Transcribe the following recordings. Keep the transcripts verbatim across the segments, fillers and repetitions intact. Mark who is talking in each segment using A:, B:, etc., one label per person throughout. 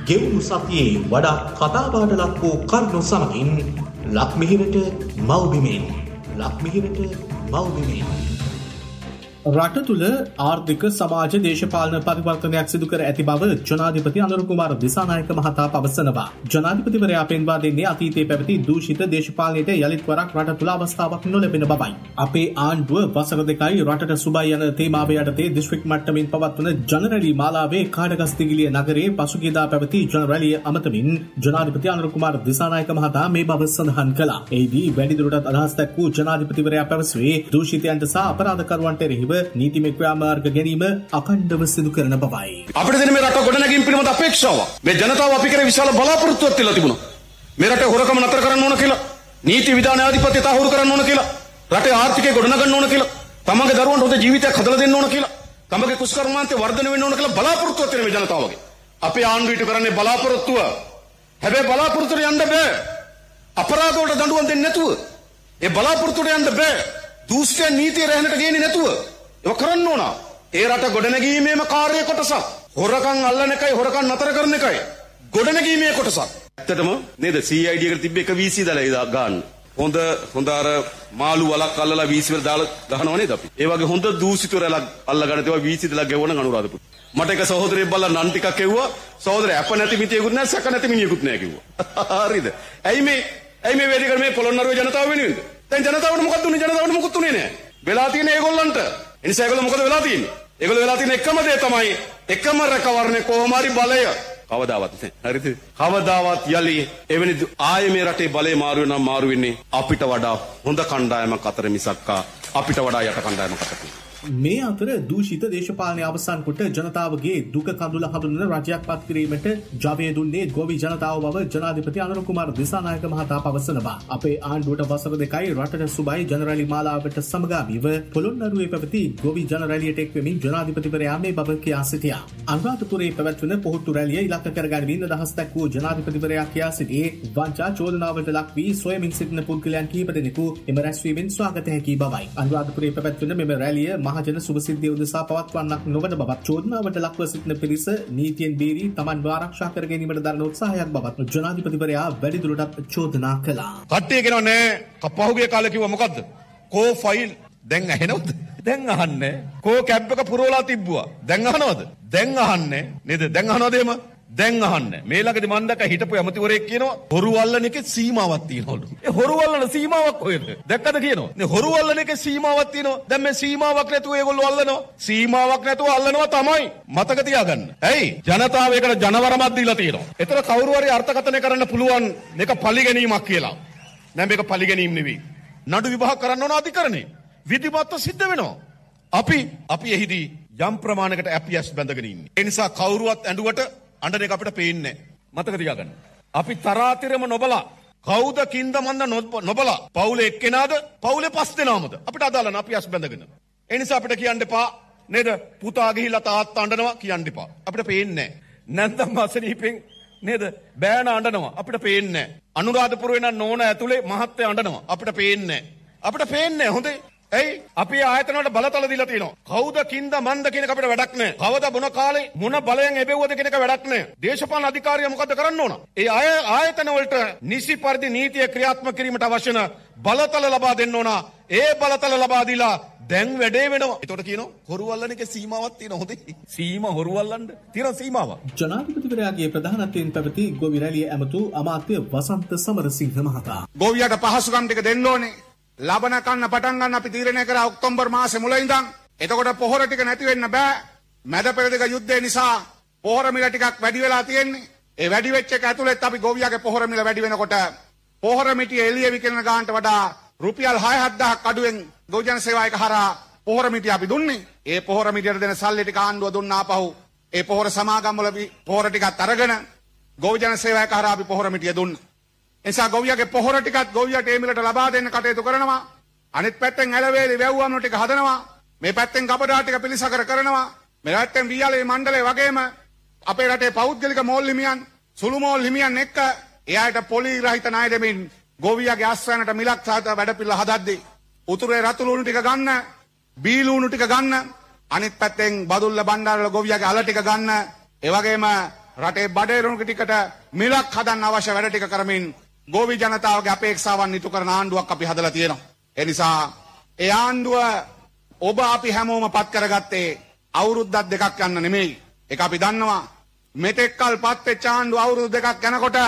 A: ගෙවුණු සතියේ වඩා කතාබහට ලක් වූ කරුණු සමගින් ලක්මිහිරට මව්බිමෙන් ලක්මිහිරට මව්බිමෙන් රට තුළ ආර්ථික සමාජ දේශපාලන පරිවර්තනයක් සිදු කර ඇති බව ජනාධිපති අනුර කුමාර දිසානායක මහතා පවසනවා. ජනාධිපතිවරයා පෙන්වා දෙන්නේ අතීතයේ පැවති දූෂිත දේශපාලනයට යලිත් වරක් රට තුළ අවස්ථාවක් නොලැබෙන බවයි. අපේ ආණ්ඩුව වසර දෙකයි රටට සුබයි යන තේමාව යටතේ දිස්ත්‍රික් මට්ටමින් පවත්වන ජනරැලි මාලාවේ කාඩගස්තිගිලිය නගරයේ පසුගියදා පැවති ජනරැලිය අමතමින් ජනාධිපති අනුර කුමාර දිසානායක මහතා මේ බව සඳහන් කළා. එහිදී වැඩිදුරටත් අදහස් දක්වූ ජනාධිපතිවරයා පැවසුවේ දූෂිතයන්ට සහ අපරාධකරුවන්ට එරෙහිව නීතිමය ක්‍රියාමාර්ග ගැනීම අඛණ්ඩව සිදු කරන බවයි.
B: අපිට දෙන මේ රට ගොඩනැගීම පිළිබඳ අපේක්ෂාවක්. මේ ජනතාව අපි කරේ විශාල බලාපොරොත්තුවක් තියලා තිබුණා. මේ රටේ හොරකම නතර කරන්න ඕන කියලා, නීති විධාන ආධිපත්‍ය තහවුරු කරන්න ඕන කියලා, රටේ ආර්ථිකය ගොඩනගන්න ඕන කියලා, තමන්ගේ දරුවන්ට හොඳ ජීවිතයක් හදලා දෙන්න ඕන කියලා, තමන්ගේ කුසකර්මාන්තය වර්ධනය වෙන්න ඕන කියලා බලාපොරොත්තුවක් තියෙන මේ ජනතාවගේ. අපේ ආණ්ඩුවට කරන්නේ බලාපොරොත්තුව. හැබැයි බලාපොරොත්තුට යන්න බෑ. අපරාධ වලට දඬුවම් දෙන්නේ නැතුව. ඒ බලාපොරොත්තුට යන්න බෑ. දූෂ්‍ය නීතිය රැහැනට ගේන්නේ නැතුව. ඒක කරන්න ඕන. ඒ රට ගොඩනැගීමේම කාර්ය කොටසක්. හොරකම් අල්ලන එකයි හොරකම් නතර කරන එකයි ගොඩනැගීමේ කොටසක්. ඇත්තටම නේද සී අයි ඩී එකට තිබ්බ එක වී සී දාලා ගන්න. හොඳ හොඳ අර මාළු වලක් අල්ලලා වී සී වල දාලා ගහනවා නේද අපි. ඒ වගේ හොඳ දූෂිත වලක් අල්ලගෙන ඒවා වී සී දාලා ගෙවන අනුරාධපුර. මට එක සහෝදරයෙක් බල්ලා නන් ටිකක් එව්වා. සහෝදරය අප නැති මිතියෙකුත් නැහැ සැක නැති මිනිහෙකුත් නැහැ කිව්වා. හරිද? ඇයි මේ ඇයි මේ වැඩි කර මේ පොළොන්නරුවේ ජනතාව වෙනුවෙන්ද? දැන් ජනතාවට මොකක්ද උනේ? ජනතාවට මොකුත් උනේ නැහැ. වෙලා තියෙන ඒගොල්ලන්ට එනිසා ඒගොල්ලෝ මොකද වෙලා තියෙන්නේ? ඒගොල්ලෝ වෙලා තියෙන එකම දේ තමයි එකම රැකවරණේ කොහොම හරි බලය. කවදාවත් නැහැ. හරිද? කවදාවත් යලි එවැනි ආයේ මේ රටේ බලය මාරු වෙනම් මාරු වෙන්නේ අපිට වඩා හොඳ කණ්ඩායමක් අතර මිසක්කා අපිට වඩා යට කණ්ඩායමක් අතර.
A: මේ අතර දූෂිත දේශපාලනය අවසන් කොට ජනතාවගේ දුක කඳුල හඳුනන රජයක් පත් කිරීමට ජවය දුන්නේ ගොවි ජනතාව බව ජනාධිපති අනුර කුමාර දිසානායක මහතා පවසනවා. අපේ ආණ්ඩුවට වසර දෙකයි රටට සුබයි ජනරැලි මාලාවට සමගාමීව පොළොන්නරුවේ පැවති ගොවි ජනරැලියට එක්වෙමින් ජනාධිපතිවරයා මේ බව කියා සිටියා. අනුරාධපුරයේ පැවැත්වෙන පොහොට්ටු රැළිය ඉලක්ක කරගනිමින් අදහස් දක්වූ ජනාධිපතිවරයා කියා සිටියේ වංචා චෝදනාවලට ලක් වී සොයමින් සිටින පුද්ගලයන් කිහිප දෙනෙකු එම රැස්වීමෙන් ස්වාගත හැකි බවයි. අනුරාධපුරයේ පැවැත්වෙන මෙම රැළිය මහජන සුභසිද්ධිය උදෙසා පවත්වන්නක් නොවන බවත් චෝදනාවට ලක්ව සිටින පිරිස නීතියෙන් බේරි තමන්ව ආරක්ෂා කර ගැනීමට දරන උත්සාහයක් බවත් ජනාධිපතිවරයා වැඩිදුරටත් චෝදනා කළා.
B: කට්ටිය කියනවා නෑ කප්පහුගේ කාලේ කිව්වා මොකද්ද? කෝ ෆයිල් දැන් ඇහෙනවද? දැන් අහන්නේ. කෝ කැබ් එක පුරවලා තිබ්බුවා. දැන් අහනවද? දැන් අහන්නේ. නේද? දැන් අහනවද එහෙම? දැන් අහන්නේ. මේ ළඟදී මන් දැක්ක හිටපු ඇමතිවරයෙක් කියනවා හොරු වල්ලන එකේ සීමාවක් තියෙනවලු. ඒ හොරු වල්ලන සීමාවක් කොහෙද? දැක්කද කියනවා. නේ හොරු වල්ලන එකේ සීමාවක් තියෙනවා. දැන් මේ සීමාවක් නැතුව ඒගොල්ලෝ අල්ලනවා. සීමාවක් නැතුව අල්ලනවා තමයි. මතක තියාගන්න. ඇයි? ජනතාව ඒකට ජනවරමක් දීලා තියෙනවා. ඒතර කවුරු හරි අර්ථකථනය කරන්න පුළුවන් මේක පරිගැනීමක් කියලා. නෑ මේක පරිගැනීම නෙවෙයි. නඩු විභාග කරන්න ඕන අධිකරණේ. විධිමත්ව සිද්ධ වෙනවා. අපි අපි එහිදී යම් ප්‍රමාණයකට ඇපියස් බැඳගෙන ඉන්නේ. ඒ නිසා කවුරුවත් ඇඬුවට අඬන එක අපිට පේන්නේ නැහැ. මතක තියාගන්න. අපි තරාතිරම නොබලා කවුද කින්ද මන්ද නොබලා පවුලේ එක්කෙනාද පවුලේ පස් දෙනාමද අපිට අදාළ නැහැ අපි අස් බැඳගෙන. ඒ නිසා අපිට කියන්න එපා නේද පුතා ගිහිල්ලා තාත්තා අඬනවා කියන්න එපා. අපිට පේන්නේ නැහැ. නැත්නම් මාසනීපෙන් නේද බෑන අඬනවා අපිට පේන්නේ නැහැ. අනුරාධපුරේ නම් නෝන ඇතුලේ මහත්තයා අඬනවා අපිට පේන්නේ නැහැ. අපිට පේන්නේ නැහැ හොඳේ. ඇයි අපි ආයතන වලට බලතල දීලා තියෙනවා. කවුද කින්ද මන්ද කියන එක අපිට වැඩක් නැහැ. කවද මොන කාලේ මොන බලයෙන් එබෙව්වද කියන එක වැඩක් නැහැ. දේශපාලන අධිකාරිය මොකද්ද කරන්න ඕන? ඒ අය ආයතන වලට නිසි පරිදි නීතිය ක්‍රියාත්මක කිරීමට අවශ්‍ය න බලතල ලබා දෙන්න ඕන. ඒ බලතල ලබා දීලා දැන් වැඩේ වෙනවා. ඒකට කියනවා හොරු වල්ලන එකේ සීමාවක් තියෙනවා. හොඳේ. සීමා හොරු වල්ලන්න තියෙන සීමාවක්.
A: ජනාධිපතිවරයාගේ ප්‍රධානත්වයෙන් පැවති ගොවි රැළිය ඇමතු අමාත්‍ය වසන්ත සමරසිංහ මහතා.
C: ගොවියට පහසුකම් ටික දෙන්න ඕනේ. ලබන කන්න පටන් ගන්න අපි තීරණය කරා ඔක්තෝබර් මාසේ මුල ඉඳන්. එතකොට පොහොර ටික නැති වෙන්න බෑ. මැද පෙරදිග යුද්ධය නිසා පොහොර මිල ටිකක් වැඩි වෙලා තියෙන්නේ. ඒ වැඩි වෙච්ච එක ඇතුළෙත් අපි ගොවියාගේ පොහොර මිල වැඩි වෙනකොට පොහොර මිටිය එළිය විකිරණ ගානට වඩා රුපියල් හය හත්දාහක් අඩුවෙන් ගොවිජන සේවායක හරහා පොහොර මිටිය අපි දුන්නේ. ඒ පොහොර මිටියට දෙන සල්ලි ටික ආණ්ඩුව දුන්නා ආපහු. ඒ පොහොර සමාගම් වල පොහොර ටිකත් අරගෙන ගොවිජන සේවායක හරහා අපි පොහොර මිටිය දුන්නා. එනිසා ගොවියාගේ පොහොර ටිකත් ගොවියට ඒ මිලට ලබා දෙන්න කටයුතු කරනවා. අනිත් පැත්තෙන් ඇලවේලි වැව්වම් ටික හදනවා. මේ පැත්තෙන් කපඩා ටික පිළිසකර කරනවා. මේ පැත්තෙන් වියලේ මණ්ඩලේ වගේම අපේ රටේ පෞද්ගලික මෝල් හිමියන් සුළු මෝල් හිමියන් එක්ක එයාට පොලි රහිත ණය දෙමින් ගොවියාගේ ආශ්‍රයනට මිලක් සාත වැඩපිළිවෙල හදද්දී උතුරේ රතු ලුණු ටික ගන්න, බී ලුණු ටික ගන්න, අනිත් පැත්තෙන් බදුල්ල බණ්ඩාරවල ගොවියාගේ අල ටික ගන්න, ඒ වගේම රටේ බඩේරුණු ටිකට මිලක් හදන්න අවශ්‍ය වැඩ ටික කරමින් ගෝවි ජනතාවගේ අපේක්ෂාවන් ඉටු කරන ආණ්ඩුවක් අපි හදලා තියෙනවා. ඒ නිසා ඒ ආණ්ඩුව ඔබ අපි හැමෝම පත් කරගත්තේ අවුරුද්දක් දෙකක් යන්න නෙමෙයි. ඒක අපි දන්නවා. මෙතෙක්කල් පත් වෙච්ච ආණ්ඩුව අවුරුදු දෙකක් යනකොට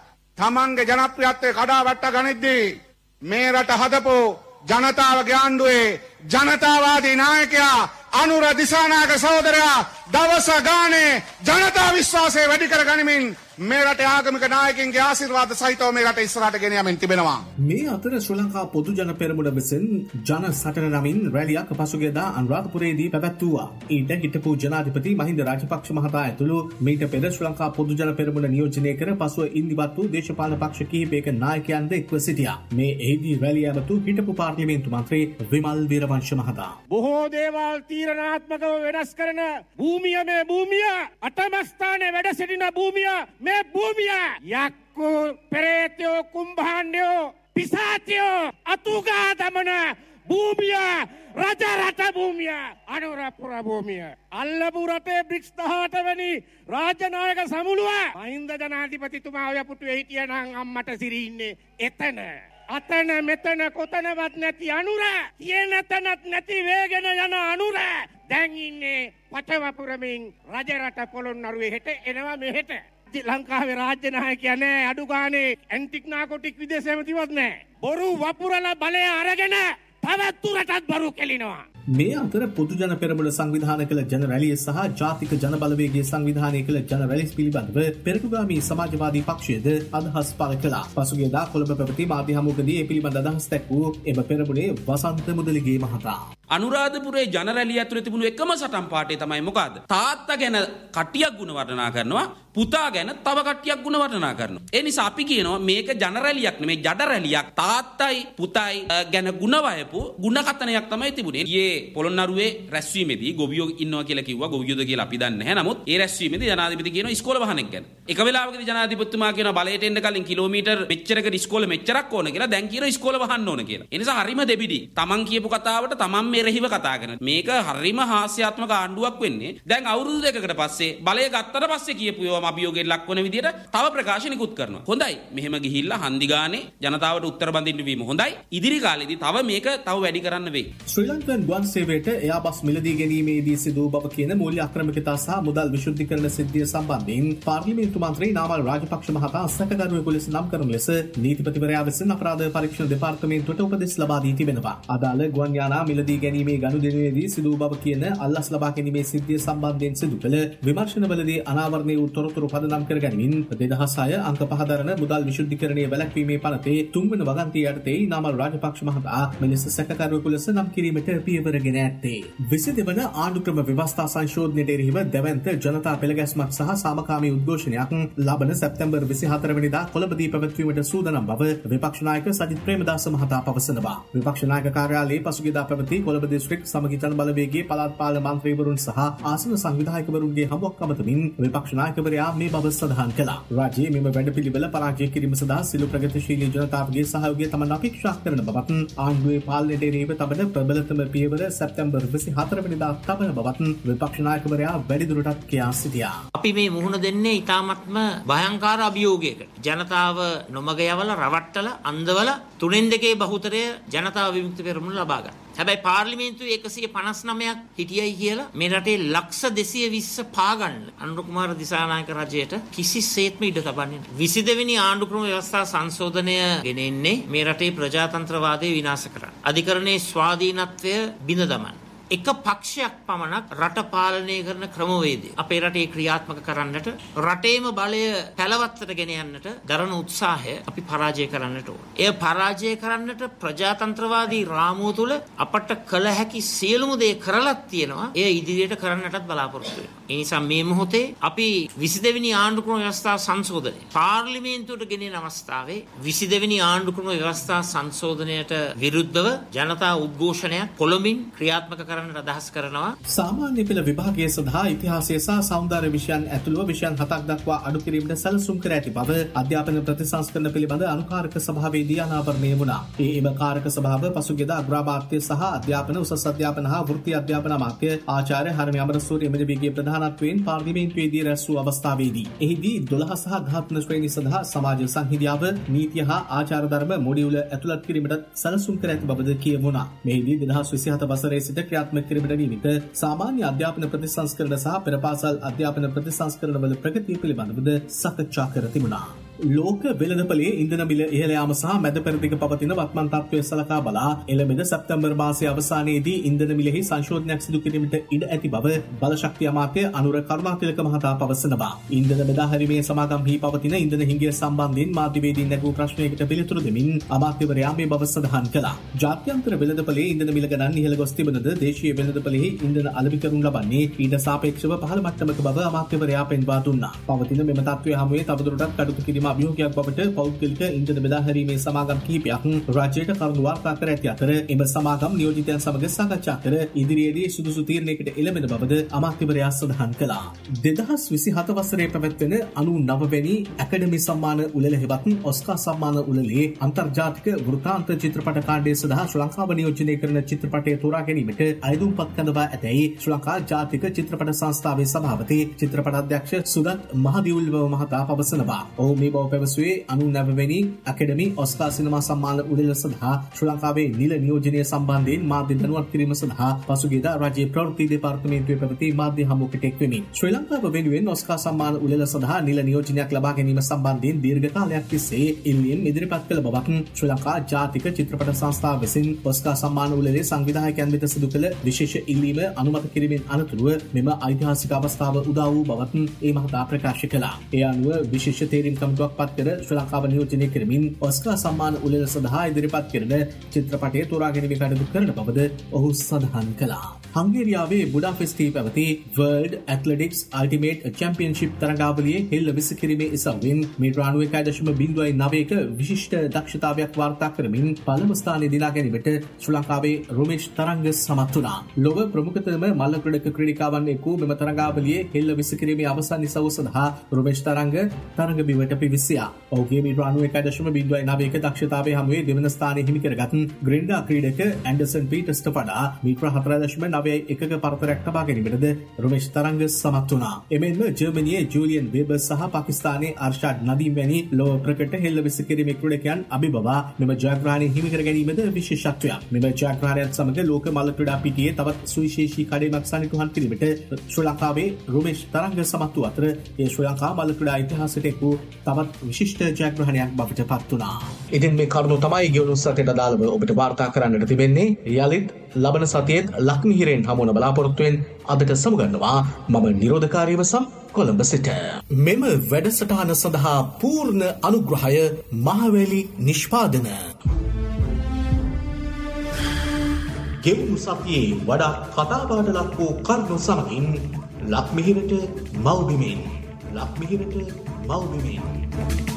C: තමන්ගේ ජනප්‍රියත්වය කඩා වැට්ට ගනිද්දී මේ රට හදපු ජනතාවගේ ආණ්ඩුවේ ජනතාවාදී නායකයා අනුර දිසානායක සහෝදරයා දවස ගානේ ජනතා විශ්වාසය වැඩි කර ගනිමින් මේ රටේ ආගමික නායකින්ගේ ආශිර්වාද සහිතව මේ රට ඉස්සරහට ගෙන යමින් තිබෙනවා.
A: මේ අතර ශ්‍රී ලංකා පොදු ජන පෙරමුණ විසින් ජන සටන නමින් රැලියක් පසුගියදා අනුරාධපුරයේදී පැවැත්වුවා. ඊට හිටපු ජනාධිපති මහින්ද රාජපක්ෂ මහතා ඇතුළු මීට පෙර ශ්‍රී ලංකා පොදු ජන පෙරමුණ නියෝජනය කර පසුව ඉන්දිවත් වූ දේශපාලන පක්ෂ කිහිපයක නායකයන්ද එක්ව සිටියා. මේ එහිදී රැලිය ඇමතු හිටපු පාර්ලිමේන්තු මන්ත්‍රී විමල් වීරවංශ මහතා.
D: බොහෝ දේවල් තීරණාත්මකව වෙනස් කරන භූමිය මේ භූමිය අටම ස්ථානයේ වැඩ සිටින භූමිය මේ භූමිය යක්කු පෙරේතයෝ කුම්භාණ්ඩයෝ පිසාචයෝ අතුගා දමන භූමිය රජ රට භූමිය අනුරපුර භූමිය අල්ලපු රටේ බ්‍රික්ස් දහඅට වැනි රාජ්‍ය නායක සමුළුව මහින්ද ජනාධිපතිතුමා ඔය පුටුවේ හිටියනම් අම්මට සිරි ඉන්නේ එතන අතන මෙතන කොතනවත් නැති අනුර තියෙන තැනත් නැති වේගෙන යන අනුර දැන් ඉන්නේ පටවපුරමින් රජ රට පොළොන්නරුවේ හෙට එනවා මෙහෙට ලංකාවේ රාජ්‍ය නායකයා නෑ අඩු ගානේ ඇන්ටික් නාකොටික් විදේශ ඇමතිවත් නෑ බොරු වපුරලා බලය අරගෙන තවත් රටත් බරු කෙලිනවා.
A: මේ අතර පොදු ජන පෙරමුණ සංවිධානය කළ ජන රැළිය සහ ජාතික ජන බලවේගයේ සංවිධානය කළ ජන රැළිස් පිළිබඳව පෙරටුගාමී සමාජවාදී පක්ෂයද අදහස් පළ කළා. පසුගියදා කොළඹ පැවති මාධ්‍ය හමුවකදී ඒ පිළිබඳ අදහස් දැක්වූ එම පෙරමුණේ වසන්ත මුදලිගේ මහතා.
E: අනුරාධපුරේ ජන රැළිය ඇතුළේ තිබුණු එකම සටන් පාඨය තමයි මොකද්ද? තාත්තා ගැන කට්ටියක් ගුණ වර්ණනා කරනවා, පුතා ගැන තව කට්ටියක් ගුණ වර්ණනා කරනවා. ඒ නිසා අපි කියනවා මේක ජන රැළියක් නෙමෙයි ජඩ රැළියක්. තාත්තයි පුතයි ගැන ගුණ වයපු ගුණ කතනයක් තමයි තිබුණේ. ඊයේ පොළොන්නරුවේ රැස්වීමේදී ගොවියෝ ඉන්නවා කියලා කිව්වා. ගොවියෝද කියලා අපි දන්නේ නැහැ. නමුත් ඒ රැස්වීමේදී ජනාධිපති කියනවා ඉස්කෝල වහනෙක් ගැන. එක වෙලාවකදී ජනාධිපතිතුමා කියනවා බලයට එන්න කලින් කිලෝමීටර් මෙච්චරකට ඉස්කෝල මෙච්චරක් ඕන කියලා. දැන් කියනවා ඉස්කෝල වහන්න ඕන කියලා. ඒ නිසා හරිම දෙබිඩි. Taman කියපු කතාවට Taman මේ රෙහිව කතා කරන. මේක හරිම හාස්‍යාත්මක ආණ්ඩුවක් වෙන්නේ. දැන් අවුරුදු දෙකකට පස්සේ බලය ගත්තට පස්සේ කියපු ඒවාම අභියෝගයෙන් ලක්වන විදියට තව ප්‍රකාශනිකුත් කරනවා. හොඳයි. මෙහෙම ගිහිල්ලා හන්දි ගානේ ජනතාවට උත්තර බඳින්න වීම හොඳයි. ඉදිරි කාලෙදී තව මේක තව වැඩි කරන්න වෙයි.
A: ශ්‍රී ලංකන් ගුවන් සේවයට එයාබස් මිලදී ගැනීමේදී සිදු බව කියන මූල්‍ය අක්‍රමිකතා සහ මුදල් විශුද්ධීකරණ සිද්ධිය සම්බන්ධයෙන් පාර්ලිමේන්තු මන්ත්‍රී නාමල් රාජපක්ෂ මහතා සැකකරුවෙකු ලෙස නම් කරනු ලෙස නීතිපතිවරයා විසින් අපරාධ පරීක්ෂණ දෙපාර්තමේන්තුවට උපදෙස් ලබා දී තිබෙනවා. අදාළ ගුවන් යානා මිලදී ගැනීමේ ගනුදෙනුවේදී සිදු බව කියන අල්ලස් ලබා ගැනීමේ සිද්ධිය සම්බන්ධයෙන් සිදු කළ විමර්ශනවලදී අනාවරණය වූ තොරතුරු පදනම් කර ගැනීමෙන් දෙදහස් හය අංක පහ දරන මුදල් විශුද්ධීකරණය වැළැක්වීමේ පනතේ තුන්වන වගන්තිය යටතේ නාමල් රාජපක්ෂ මහතා මෙලෙස සැකකරුවෙකු ලෙස නම් කිරීමට පියවරගෙන ඇත්තේ. විසි දෙවන ආණ්ඩු ක්‍රම ව්‍යවස්ථා සංශෝධනයට එරෙහිව දැවැන්ත ජනතා පෙළගැස්මක් සහ සාමකාමී උද්ඝෝෂණයක් ලබන සැප්තැම්බර් විසිහතර වෙනිදා කොළඹදී පැවැත්වීමට සූදානම් බව විපක්ෂ නායක සජිත් ප්‍රේමදාස මහතා පවසනවා. විපක්ෂ නායක කාර්යාලයේ පසුගියදා පැවති කොළඹ දිස්ත්‍රික් සමගි ජන බලවේගයේ පළාත් පාලන මන්ත්‍රීවරුන් සහ ආසන සංවිධායකවරුන්ගේ හමුවක් අමතමින් විපක්ෂ නායකවරයා මේ බව සඳහන් කළා. රාජ්‍යයේ මෙම වැඩපිළිවෙල පරාජය කිරීම සඳහා සිළු ප්‍රගතිශීලී ජනතාවගේ සහයෝගය තමන් අපේක්ෂා කරන බවත් ආණ්ඩුවේ පාලනයට එරෙහිව තබන ප්‍රබලතම පියවර සැප්තැම්බර් විසිහතර වෙනිදා තබන බවත් විපක්ෂ නායකවරයා වැඩිදුරටත් කියා සිටියා.
F: අපි මේ මුහුණ දෙන්නේ ඊටාත්ම භයංකාර අභියෝගයකට. ජනතාව නොමග යවලා රවට්ටලා අන්දවලා තුනෙන් දෙකේ බහුතරය ජනතාව විමුක්ති පෙරමුණ ලබා ගන්න. හැබැයි පාර්ලිමේන්තුවේ එකසිය පනස් නවයක් හිටියයි කියලා මේ රටේ ලක්ෂ දෙසිය විස්ස පාගන්න අනුර කුමාර දිසානායක රජයට කිසිසේත්ම ඉඩ තබන්නේ නැහැ. විසි දෙවෙනි ආණ්ඩු ක්‍රම ව්‍යවස්ථා සංශෝධනය ගෙනෙන්නේ මේ රටේ ප්‍රජාතන්ත්‍රවාදය විනාශ කරන්න. අධිකරණයේ ස්වාධීනත්වය බිඳ දමන්න. එක පක්ෂයක් පමණක් රට පාලනය කරන ක්‍රමවේදය අපේ රටේ ක්‍රියාත්මක කරන්නට රටේම බලය පැලවත්තට ගෙන යන්නට දරන උත්සාහය අපි පරාජය කරන්නට ඕන. එය පරාජය කරන්නට ප්‍රජාතන්ත්‍රවාදී රාමුව තුළ අපට කළ හැකි සියලුම දේ කරලත් තියෙනවා. එය ඉදිරියට කරන්නටත් බලාපොරොත්තු වෙනවා. ඒ නිසා මේ මොහොතේ අපි විසි දෙවෙනි ආණ්ඩු ක්‍රම ව්‍යවස්ථා සංශෝධනය පාර්ලිමේන්තුවට ගෙනෙන අවස්ථාවේ විසි දෙවෙනි ආණ්ඩු ක්‍රම ව්‍යවස්ථා සංශෝධනයට විරුද්ධව ජනතා උද්ඝෝෂණයක් කොළඹින් ක්‍රියාත්මක කර අදහස් කරනවා.
A: සාමාන්‍ය පෙළ විභාගය සඳහා ඉතිහාසය සහ සෞන්දර්ය විෂයන් ඇතුළුව විෂයන් හතක් දක්වා අඩු කිරීමට සැලසුම් කර ඇති බව අධ්‍යාපන ප්‍රතිසංස්කරණ පිළිබඳ අනුකාරක සභාවේදී අනාවරණය වුණා. ඒ එම කාරක සභාව පසුගියදා අග්‍රාමාත්‍ය සහ අධ්‍යාපන උසස් අධ්‍යාපන හා වෘත්ති අධ්‍යාපන අමාත්‍ය ආචාර්ය හරමි අමරසූරිය මෙදිවිගේ ප්‍රධාන ප්‍රධානත්වයෙන් පාර්ලිමේන්තුවේදී රැස් වූ අවස්ථාවේදී එහිදී දොළහ සහ දහතුන ශ්‍රේණි සඳහා සමාජ සංහිඳියාව නීතිය හා ආචාර ධර්ම මොඩියුල ඇතුළත් කිරීමට සැලසුම් කර ඇති බවද කියවුණා. මෙහිදී දෙදහස් විසිහත වසරේ සිට ක්‍රියාත්මක කිරීමට නියමිත සාමාන්‍ය අධ්‍යාපන ප්‍රතිසංස්කරණ සහ පෙර පාසල් අධ්‍යාපන ප්‍රතිසංස්කරණවල ප්‍රගතිය පිළිබඳවද සාකච්ඡා කර තිබුණා. ලෝක වෙළඳපොලේ ඉන්ධන මිල ඉහළ යාම සහ මැද පෙරදිග පවතින වත්මන් තත්ත්වය සලකා බලා එළඹෙන සැප්තැම්බර් මාසයේ අවසානයේදී ඉන්ධන මිලෙහි සංශෝධනයක් සිදු කිරීමට ඉඩ ඇති බව බලශක්ති අමාත්‍ය අනුර කරුණාතිලක මහතා පවසනවා. ඉන්ධන බෙදා හැරීමේ සමාගම්හි පවතින ඉන්ධන හිඟය සම්බන්ධයෙන් මාධ්‍යවේදීන් නැගූ ප්‍රශ්නයකට පිළිතුරු දෙමින් අමාත්‍යවරයා මේ බව සඳහන් කළා. ජාත්‍යන්තර වෙළඳපොලේ ඉන්ධන මිල ගණන් ඉහළ ගොස් තිබෙනද දේශීය වෙළඳපොලෙහි ඉන්ධන අලෙවි කරනු ලබන්නේ ඊට සාපේක්ෂව පහළ මට්ටමක බව අමාත්‍යවරයා පෙන්වා දුන්නා. පවතින මෙම තත්ත්වය හමුවේ තවදුරටත් කටයුතු කිරීම අභියෝගයක් බවට පෞද්ගලික ඉන්ධන බෙදා හැරීමේ සමාගම් කිහිපයක් රාජ්‍යයට කරුණු වාර්තා කර ඇති අතර එම සමාගම් නියෝජිතයන් සමග සාකච්ඡා කර ඉදිරියේදී සුදුසු තීරණයකට එළඹෙන බවද අමාත්‍යවරයා සඳහන් කළා. දෙදහස් විසිහත වසරේ පැවැත්වෙන අනූනව වෙනි ඇකඩමි සම්මාන උළෙල හෙවත් ඔස්කා සම්මාන උළෙලේ අන්තර්ජාතික වෘත්තාන්ත චිත්‍රපට කාණ්ඩය සඳහා ශ්‍රී ලංකාව නියෝජනය කරන චිත්‍රපටය තෝරා ගැනීමට අයදුම්පත් කඳවා ඇතැයි ශ්‍රී ලංකා ජාතික චිත්‍රපට සංස්ථාවේ සභාපති චිත්‍රපට අධ්‍යක්ෂ සුගත් මහදිවුල්ව මහතා පවසනවා. ඔහු මේ බව පැවසුවේ අනූනවවැනි ඇකඩමි ඔස්කා සිනමා සම්මාන උළෙල සඳහා ශ්‍රී ලංකාවේ නිල නියෝජනය සම්බන්ධයෙන් මාධ්‍ය දැනුවත් කිරීම සඳහා පසුගියදා රාජ්‍ය ප්‍රවෘත්ති දෙපාර්තමේන්තුවේ පැවති මාධ්‍ය හමුවකට එක් වෙමින් ශ්‍රී ලංකාව වෙනුවෙන් ඔස්කා සම්මාන උළෙල සඳහා නිල නියෝජනයක් ලබා ගැනීම සම්බන්ධයෙන් දීර්ඝ කාලයක් තිස්සේ ඉල්ලීම් ඉදිරිපත් කළ බවක් ශ්‍රී ලංකා ජාතික චිත්‍රපට සංස්ථාව විසින් ඔස්කා සම්මාන උළෙලේ සංවිධායකයන් වෙත සිදු කළ විශේෂ ඉල්ලීම අනුමත කිරීමෙන් අනතුරුව මෙම ඓතිහාසික අවස්ථාව උදා වූ බවත් ඒ මහතා ප්‍රකාශ කළා. ඒ අනුව විශේෂ තේරීම් කමිටුවක් පත් කර ශ්‍රී ලංකාව නියෝජනය කරමින් ඔස්කා සම්මාන උළෙල සඳහා ඉදිරිපත් කරන චිත්‍රපටය තෝරා ගැනීමේ කටයුතු කරන බවද ඔහු සඳහන් කළා. හංගේරියාවේ බුඩාපෙස්ට්හි පැවති වර්ල්ඩ් ඇත්ලටික්ස් අල්ටිමේට් චැම්පියන්ෂිප් තරගාවලියේ හෙළ විසිකිරීමේ ඉසව්වෙන් මීටර අනූ දශම බිංදුවයි නවයක විශිෂ්ට දක්ෂතාවයක් වාර්තා කරමින් පළමු ස්ථානය දිනා ගැනීමට ශ්‍රී ලංකාවේ රොමේෂ් තරංග සමත් වුණා. ලොව ප්‍රමුඛතම මල්ල ක්‍රීඩක ක්‍රීඩිකාවන් එක් වූ මෙම තරගාවලියේ හෙළ විසිකිරීමේ අවසන් ඉසව්ව සඳහා රොමේෂ් තරංග තරග බිමට පිවිසියා. ඔහුගේ මීටර අනූ දශම බිංදුවයි නවයක දක්ෂතාවය හමුවේ දෙවන ස්ථානය හිමි කරගත් ග්‍රින්ඩා ක්‍රීඩක ඇන්ඩර්සන් පීටර්ස්ට වඩා මීටර හතර දශම නවයයි එකක පරතරයක් තබා ගැනීමටද රොමේෂ් තරංග සමත් වුණා. එමෙන්ම ජර්මනියේ ජූලියන් වේබර් සහ පාකිස්තානයේ අර්ෂාඩ් නදීම් වැනි ලොව ප්‍රකට හෙළ විසිකිරීමේ ක්‍රීඩකයන් අභිබවා මෙම ජයග්‍රහණය හිමි කර ගැනීමද විශේෂත්වයක්. මෙම ජයග්‍රහණයත් සමග ලෝක මල්ල ක්‍රීඩා පිටියේ තවත් සුවිශේෂී කඩේමක් සනිටුහන් කිරීමට ශ්‍රී ලංකාවේ රොමේෂ් තරංග සමත් වූ අතර ඒ ශ්‍රී ලංකා මල්ල ක්‍රීඩා ඉතිහාසයට එක් වූ තවත් විශිෂ්ට ජයග්‍රහණයක් බවට පත් වුණා.
G: ඉතින් මේ කරුණු තමයි ගෙවුණු සතියට අදාළව ඔබට වාර්තා කරන්නට තිබෙන්නේ. යලිත් ලබන සතියේත් ලක්මිහිරෙන් හමුවන බලාපොරොත්තුවෙන් අදට සමුගන්නවා මම නිරෝධකාරීව සම් කොළඹ සිට. මෙම වැඩසටහන සඳහා පූර්ණ අනුග්‍රහය මහවැලි නිෂ්පාදන. ගෙවුණු සතියේ වඩා කතාබහට ලක් වූ කරුණු සමගින් ලක්මිහිරට මව්බිමෙන් ලක්මිහිරට මව්බිමෙන්